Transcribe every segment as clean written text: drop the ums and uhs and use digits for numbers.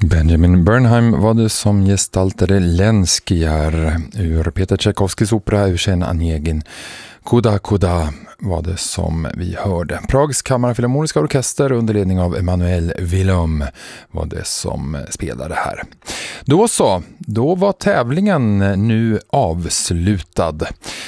Benjamin Bernheim var det som gestaltade Lenskiar ur Peter Tchaikovskys opera Eugen Onegin. Kuda Kuda var det som vi hörde. Prags kammarfilharmoniska orkester under ledning av Emanuel Villum var det som spelade här. Då var tävlingen nu avslutad.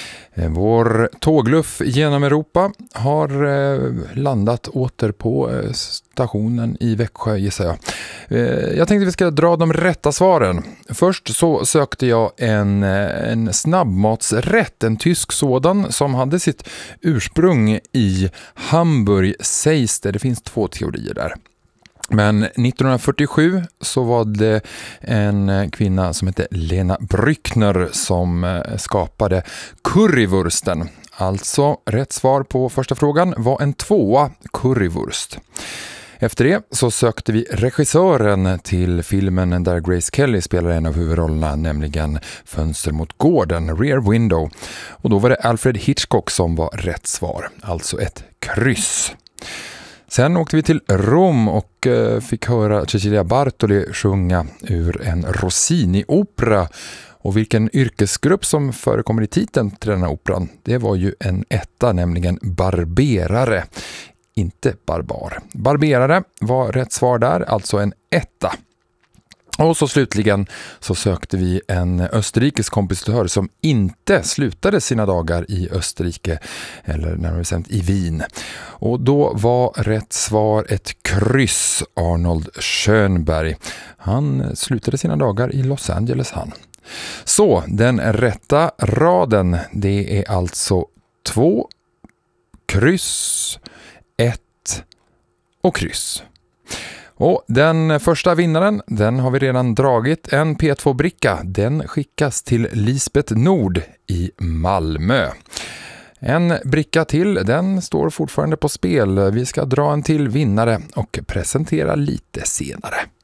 Vår tågluff genom Europa har landat åter på stationen i Växjö, gissar jag. Jag tänkte vi ska dra de rätta svaren. Först så sökte jag en snabbmatsrätt, en tysk sådan som hade sitt ursprung i Hamburg, sägs det. Det finns 2 teorier där. Men 1947 så var det en kvinna som hette Lena Brückner som skapade currywursten. Alltså rätt svar på första frågan var en 2 currywurst. Efter det så sökte vi regissören till filmen där Grace Kelly spelar en av huvudrollerna, nämligen Fönster mot gården, Rear Window. Och då var det Alfred Hitchcock som var rätt svar, alltså ett kryss. Sen åkte vi till Rom och fick höra Cecilia Bartoli sjunga ur en Rossini-opera. Och vilken yrkesgrupp som förekommer i titeln till den här operan, det var ju en 1, nämligen barberare, inte barbar. Barberare var rätt svar där, alltså en 1. Och så slutligen så sökte vi en österrikisk kompositör som inte slutade sina dagar i Österrike, eller närmare bestämt i Wien. Och då var rätt svar ett kryss, Arnold Schönberg. Han slutade sina dagar i Los Angeles, han. Så den rätta raden, det är alltså 2, kryss, 1 och kryss. Och den första vinnaren, den har vi redan dragit. En P2-bricka, den skickas till Lisbeth Nord i Malmö. En bricka till, den står fortfarande på spel. Vi ska dra en till vinnare och presentera lite senare.